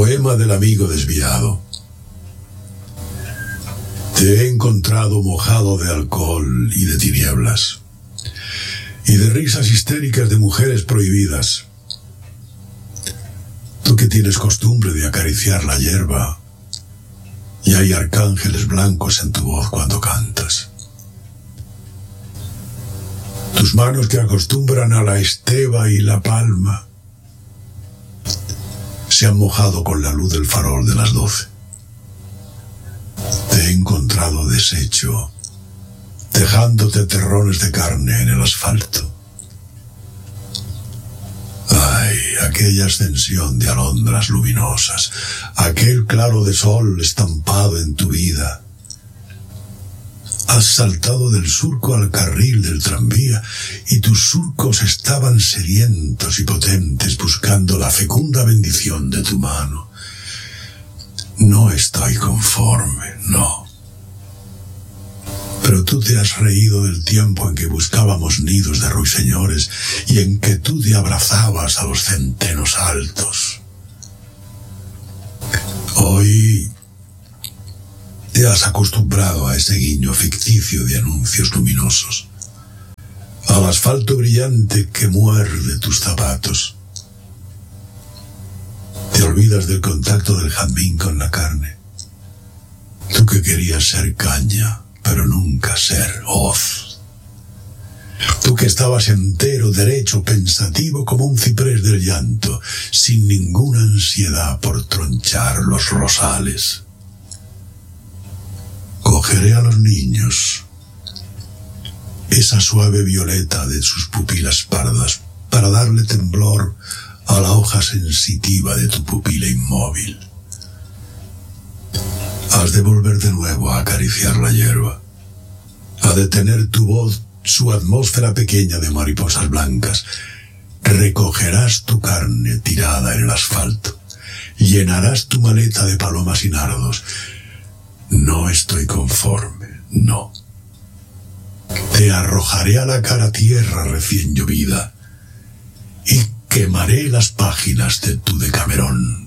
Poema del amigo desviado. Te he encontrado mojado de alcohol y de tinieblas, y de risas histéricas de mujeres prohibidas. Tú que tienes costumbre de acariciar la hierba, y hay arcángeles blancos en tu voz cuando cantas. Tus manos que acostumbran a la esteva y la palma se han mojado con la luz del farol de las 12. Te he encontrado deshecho, dejándote terrones de carne en el asfalto. Ay, aquella ascensión de alondras luminosas, aquel claro de sol estampado en tu vida. Has saltado del surco al carril del tranvía y tus surcos estaban sedientos y potentes buscando la fecunda bendición de tu mano. No estoy conforme, no. Pero tú te has reído del tiempo en que buscábamos nidos de ruiseñores y en que tú te abrazabas a los centenos altos. Hoy te has acostumbrado a ese guiño ficticio de anuncios luminosos, al asfalto brillante que muerde tus zapatos. Te olvidas del contacto del jazmín con la carne. Tú que querías ser caña, pero nunca ser hoz. Tú que estabas entero, derecho, pensativo como un ciprés del llanto, sin ninguna ansiedad por tronchar los rosales. Cogeré a los niños, esa suave violeta de sus pupilas pardas, para darle temblor a la hoja sensitiva de tu pupila inmóvil. Has de volver de nuevo a acariciar la hierba, a detener tu voz su atmósfera pequeña de mariposas blancas. Recogerás tu carne tirada en el asfalto, llenarás tu maleta de palomas y nardos. No estoy conforme, no. Te arrojaré a la cara tierra recién llovida y quemaré las páginas de tu Decamerón.